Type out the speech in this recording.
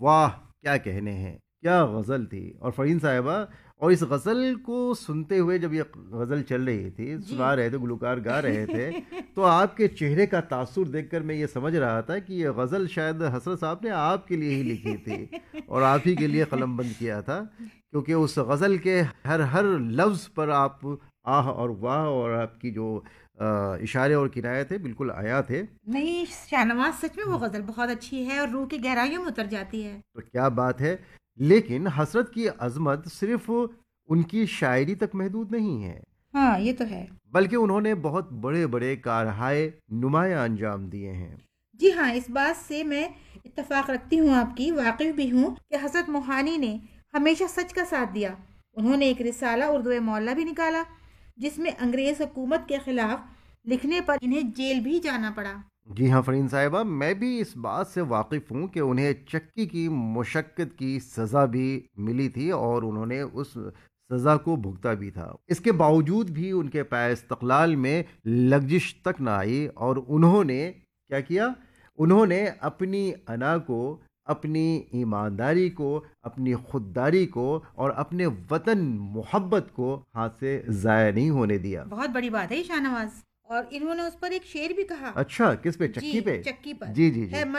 واہ کیا کہنے ہیں، کیا غزل تھی. اور فرین صاحبہ، اور اس غزل کو سنتے ہوئے جب یہ غزل چل رہی تھی، جی سنا رہے تھے، گلوکار گا رہے تھے، تو آپ کے چہرے کا تاثر دیکھ کر میں یہ سمجھ رہا تھا کہ یہ غزل شاید حسرت صاحب نے آپ کے لیے ہی لکھی تھی اور آپ ہی کے لیے قلم بند کیا تھا، کیونکہ اس غزل کے ہر ہر لفظ پر آپ آہ اور واہ اور آپ کی جو اشارے اور کنایے تھے بالکل آیا تھے. نہیں شاہ نواز، سچ میں وہ غزل بہت اچھی ہے اور روح کی گہرائیوں میں اتر جاتی ہے. تو کیا بات ہے. لیکن حسرت کی عظمت صرف ان کی شاعری تک محدود نہیں ہے، ہاں یہ تو ہے. بلکہ انہوں نے بہت بڑے بڑے کارہائے نمایاں انجام دیے ہیں. جی ہاں، اس بات سے میں اتفاق رکھتی ہوں، آپ کی واقف بھی ہوں کہ حضرت موہانی نے ہمیشہ سچ کا ساتھ دیا. انہوں نے ایک رسالہ اردو معلیٰ بھی نکالا جس میں انگریز حکومت کے خلاف لکھنے پر انہیں جیل بھی جانا پڑا. جی ہاں فرین صاحبہ، میں بھی اس بات سے واقف ہوں کہ انہیں چکی کی مشقت کی سزا بھی ملی تھی اور انہوں نے اس سزا کو بھگتا بھی تھا. اس کے باوجود بھی ان کے پائے استقلال میں لغزش تک نہ آئی اور انہوں نے کیا کیا؟ انہوں نے اپنی انا کو، اپنی ایمانداری کو، اپنی خودداری کو اور اپنے وطن محبت کو ہاتھ سے ضائع نہیں ہونے دیا. بہت بڑی بات ہے یہ شاہ نواز. اور انہوں نے اس پر ایک شعر بھی کہا. اچھا، کس پہ؟ جی، چکی پہ؟ چکی پر جی جی ہے جی.